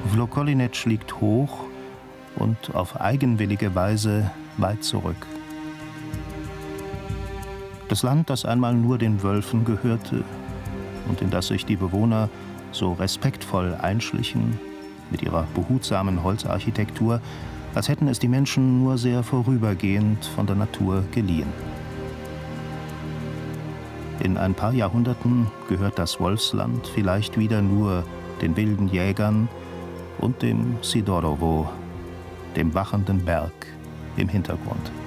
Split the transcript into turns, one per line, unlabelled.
Vlkolínec liegt hoch und auf eigenwillige Weise weit zurück. Das Land, das einmal nur den Wölfen gehörte und in das sich die Bewohner so respektvoll einschlichen, mit ihrer behutsamen Holzarchitektur, als hätten es die Menschen nur sehr vorübergehend von der Natur geliehen. In ein paar Jahrhunderten gehört das Wolfsland vielleicht wieder nur den wilden Jägern und dem Sidorowo, dem wachenden Berg im Hintergrund.